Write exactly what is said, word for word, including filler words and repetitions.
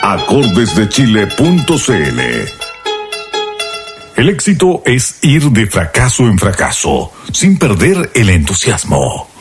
acordesdechile punto cl. El éxito es ir de fracaso en fracaso, sin perder el entusiasmo.